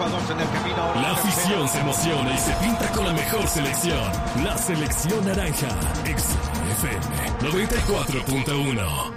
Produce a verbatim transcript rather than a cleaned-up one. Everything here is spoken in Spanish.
dos en el camino. La afición se emociona y se pinta con la mejor selección. La selección naranja. X F M noventa y cuatro punto uno.